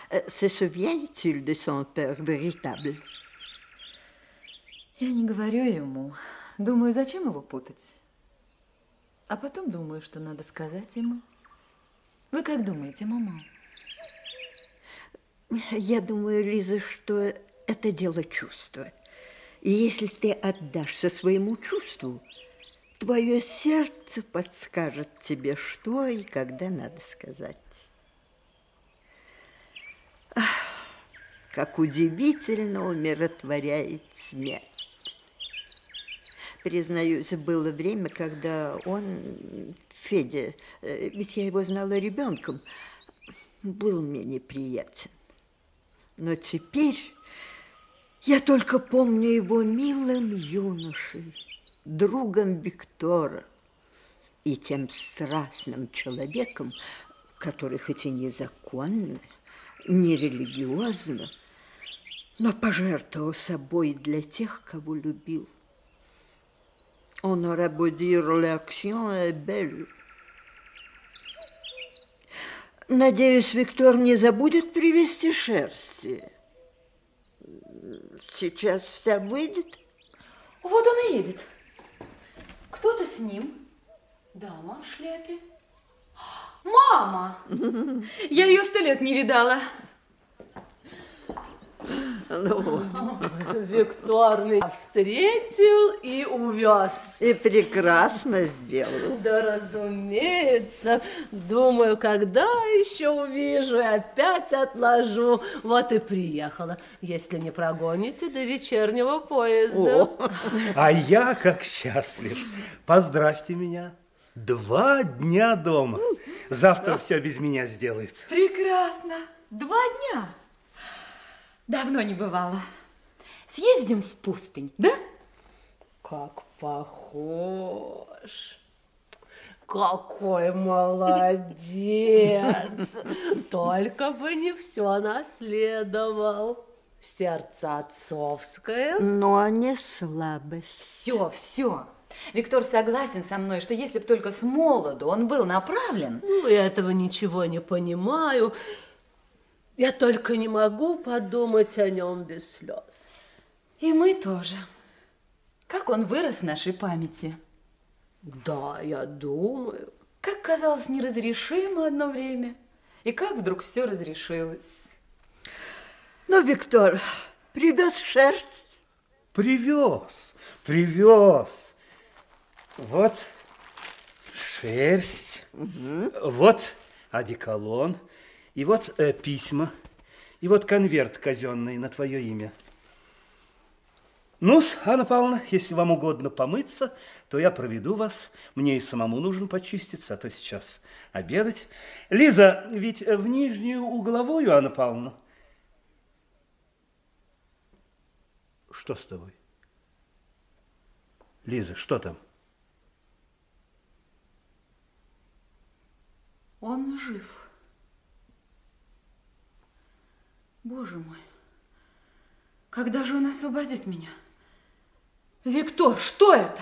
Se souvient-il de son père véritable? Я не говорю ему. Думаю, зачем его путать? А потом думаю, что надо сказать ему. Вы как думаете, мама? Я думаю, Лиза, что это дело чувства. И если ты отдашься своему чувству, твое сердце подскажет тебе, что и когда надо сказать. Ах, как удивительно умиротворяет смерть. Признаюсь, было время, когда он, Федя, ведь я его знала ребенком, был мне неприятен. Но теперь я только помню его милым юношей, другом Виктора и тем страстным человеком, который хоть и незаконно, не религиозно, но пожертвовал собой для тех, кого любил. On aurait beau dire l'action est belle. Надеюсь, Виктор не забудет привезти шерсти. Сейчас вся выйдет. Вот он и едет. Кто-то с ним. Дама в шляпе. Мама! Я ее 100 лет не видала. Ну вот. Виктор меня встретил и увез. И прекрасно сделал. Да, разумеется. Думаю, когда еще увижу, и опять отложу. Вот и приехала. Если не прогоните до вечернего поезда. О. А я как счастлив. Поздравьте меня. 2 дня дома. Завтра все без меня сделает. Прекрасно. 2 дня. Давно не бывало. Съездим в пустынь, да? Как похож. Какой молодец. Только бы не все наследовал. Сердце отцовское. Но не слабость. Все. Виктор согласен со мной, что если бы только с молоду он был направлен... Ну, я этого ничего не понимаю. Я только не могу подумать о нем без слез. И мы тоже. Как он вырос в нашей памяти. Да, я думаю. Как казалось неразрешимо одно время, и как вдруг все разрешилось. Ну, Виктор, привез шерсть? Привез. Вот шерсть, вот одеколон, и вот письма, и вот конверт казенный на твое имя. Ну-с, Анна Павловна, если вам угодно помыться, то я проведу вас. Мне и самому нужно почиститься, а то сейчас обедать. Лиза, ведь в нижнюю угловую, Анна Павловна. Что с тобой? Лиза, что там? Он жив. Боже мой, когда же он освободит меня? Виктор, что это?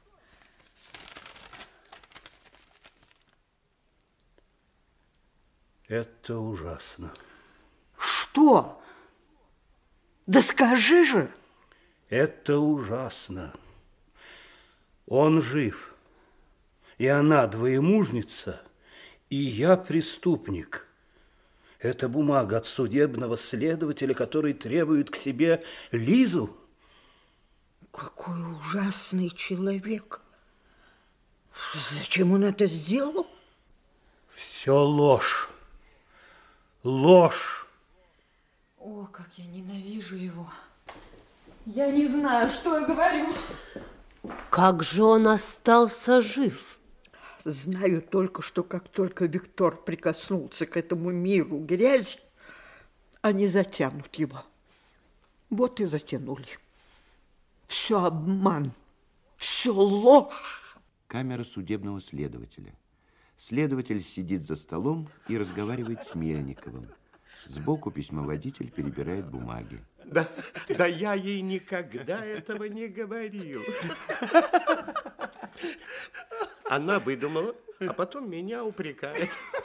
Это ужасно. Что? Да скажи же. Это ужасно. Он жив, и она двоемужница, и я преступник. Это бумага от судебного следователя, который требует к себе Лизу. Какой ужасный человек. Зачем он это сделал? Все ложь. Ложь. О, как я ненавижу его. Я не знаю, что я говорю. Как же он остался жив? Знаю только, что как только Виктор прикоснулся к этому миру грязи, они затянут его. Вот и затянули. Все обман, все ложь. Камера судебного следователя. Следователь сидит за столом и разговаривает с Мельниковым. Сбоку письмоводитель перебирает бумаги. Да я ей никогда этого не говорил. Она выдумала, а потом меня упрекает.